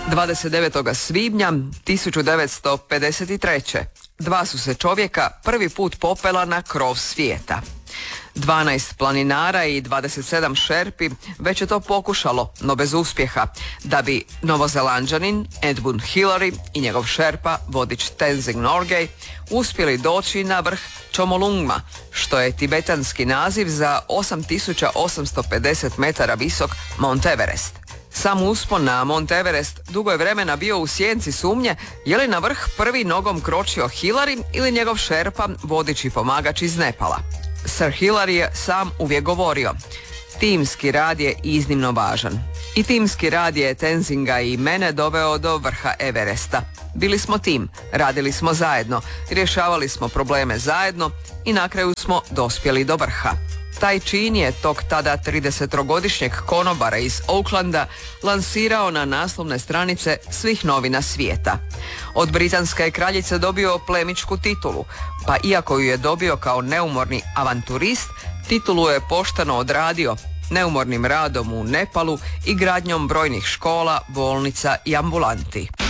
29. svibnja 1953. Dva su se čovjeka prvi put popela na krov svijeta. 12 planinara i 27 šerpi već je to pokušalo, no bez uspjeha, da bi Novozelanđanin Edmund Hillary i njegov šerpa, vodič Tenzing Norgay, uspjeli doći na vrh Chomolungma, što je tibetanski naziv za 8850 metara visok Mount Everest. Sam uspon na Mount Everest dugo je vremena bio u sjenci sumnje je li na vrh prvi nogom kročio Hillary ili njegov šerpa, vodič i pomagač iz Nepala. Sir Hillary je sam uvijek govorio: timski rad je iznimno važan. I timski rad je Tenzinga i mene doveo do vrha Everesta. Bili smo tim, radili smo zajedno, rješavali smo probleme zajedno i na kraju smo dospjeli do vrha. Taj čin je tog tada 30-godišnjeg konobara iz Oaklanda lansirao na naslovne stranice svih novina svijeta. Od britanske kraljice dobio plemićku titulu, pa iako ju je dobio kao neumorni avanturist, titulu je pošteno odradio neumornim radom u Nepalu i gradnjom brojnih škola, bolnica i ambulanti.